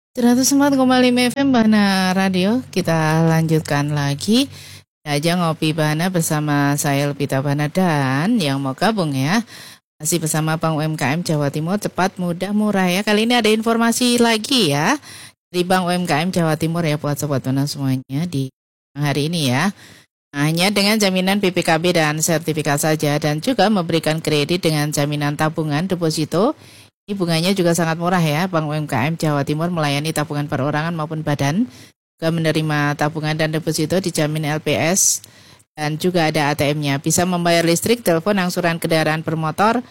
104,5 FM Bahana Radio. Kita lanjutkan lagi aja ngopi Bahana bersama saya Elvita Bahana, dan yang mau gabung ya masih bersama Bank UMKM Jawa Timur, cepat, mudah, murah ya. Kali ini ada informasi lagi ya dari Bank UMKM Jawa Timur ya buat sobat Bahana semuanya di hari ini ya. Nah, hanya dengan jaminan PPKB dan sertifikat saja, dan juga memberikan kredit dengan jaminan tabungan deposito. Ini bunganya juga sangat murah ya. Bank UMKM Jawa Timur melayani tabungan perorangan maupun badan, juga menerima tabungan dan deposito dijamin LPS, dan juga ada ATM-nya. Bisa membayar listrik, telepon, angsuran kendaraan bermotor,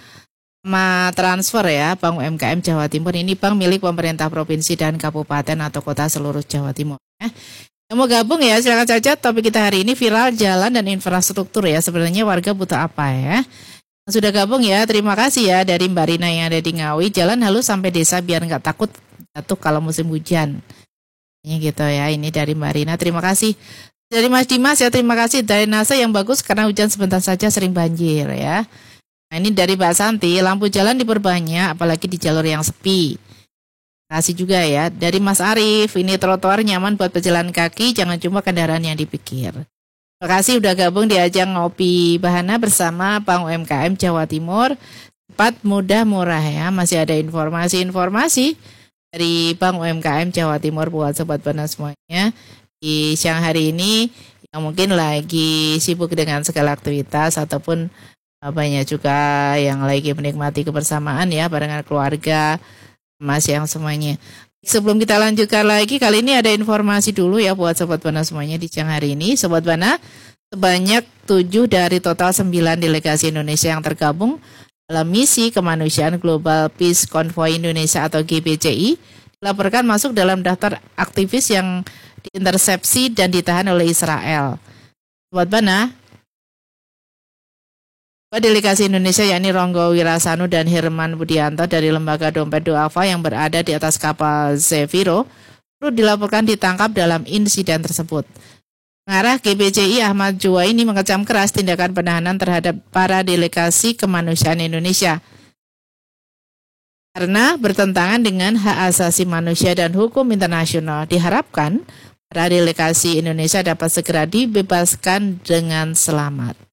sama transfer ya. Bank UMKM Jawa Timur ini bank milik pemerintah provinsi dan kabupaten atau kota seluruh Jawa Timur ya. Yang mau gabung ya silakan saja. Topik kita hari ini viral jalan dan infrastruktur ya. Sebenarnya warga butuh apa ya? Sudah gabung ya, terima kasih ya dari Mbak Rina yang ada di Ngawi. Jalan halus sampai desa biar nggak takut jatuh kalau musim hujan. Ini gitu ya, ini dari Mbak Rina, terima kasih. Dari Mas Dimas ya, terima kasih. Drainase yang bagus karena hujan sebentar saja sering banjir ya. Nah, ini dari Mbak Santi, lampu jalan diperbanyak apalagi di jalur yang sepi. Terima kasih juga ya. Dari Mas Arief, ini trotoar nyaman buat pejalan kaki, jangan cuma kendaraan yang dipikir. Terima kasih udah gabung di ajang ngopi Bahana bersama Bank UMKM Jawa Timur. Cepat, mudah, murah ya. Masih ada informasi-informasi dari Bank UMKM Jawa Timur buat sobat Bahana semuanya di siang hari ini yang mungkin lagi sibuk dengan segala aktivitas ataupun banyak juga yang lagi menikmati kebersamaan ya barengan keluarga, Mas yang semuanya. Sebelum kita lanjutkan lagi, kali ini ada informasi dulu ya buat Sobat Bahana semuanya di siang hari ini. Sobat Bahana, sebanyak 7 dari total 9 delegasi Indonesia yang tergabung dalam misi kemanusiaan Global Peace Convoy Indonesia atau GPCI dilaporkan masuk dalam daftar aktivis yang diintersepsi dan ditahan oleh Israel. Sobat Bahana, delegasi Indonesia yakni Ronggo Wirasanu dan Herman Budianto dari Lembaga Dompet Duafa yang berada di atas kapal Zefiro perlu dilaporkan ditangkap dalam insiden tersebut. Pengarah GPCI Ahmad Juwaini mengecam keras tindakan penahanan terhadap para delegasi kemanusiaan Indonesia karena bertentangan dengan hak asasi manusia dan hukum internasional. Diharapkan para delegasi Indonesia dapat segera dibebaskan dengan selamat.